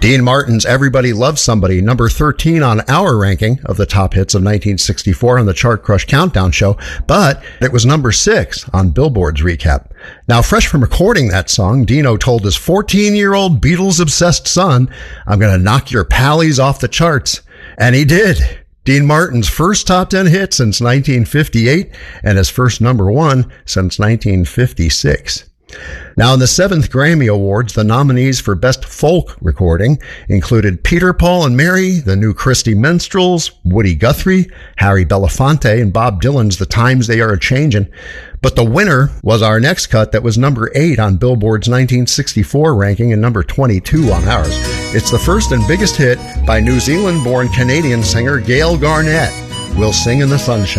Dean Martin's Everybody Loves Somebody, number 13 on our ranking of the top hits of 1964 on the Chart Crush Countdown show, but it was number 6 on Billboard's recap. Now, fresh from recording that song, Dino told his 14-year-old Beatles-obsessed son, "I'm going to knock your pallies off the charts." And he did. Dean Martin's first top 10 hit since 1958 and his first number 1 since 1956. Now, in the 7th Grammy Awards, the nominees for Best Folk Recording included Peter, Paul and Mary, the New Christie Minstrels, Woody Guthrie, Harry Belafonte, and Bob Dylan's The Times They Are A-Changin'. But the winner was our next cut that was number 8 on Billboard's 1964 ranking and number 22 on ours. It's the first and biggest hit by New Zealand-born Canadian singer Gail Garnett, "We'll Sing in the Sunshine."